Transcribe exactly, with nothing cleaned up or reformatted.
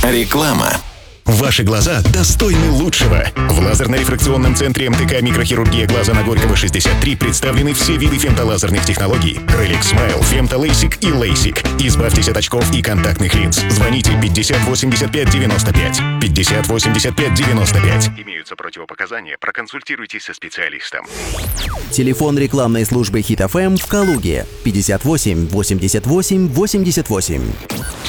Реклама. Ваши глаза достойны лучшего. В лазерно-рефракционном центре эм тэ ка «Микрохирургия глаза» на Горького, шестьдесят три представлены все виды фемтолазерных технологий. Реликс Смайл, фемтолейсик и лейсик. Избавьтесь от очков и контактных линз. Звоните пятьдесят восемьдесят пять девяносто пять. пятьдесят восемьдесят пять девяносто пять. Имеются противопоказания. Проконсультируйтесь со специалистом. Телефон рекламной службы Хит эф эм в Калуге. пятьдесят восемь восемьдесят восемь восемьдесят восемь.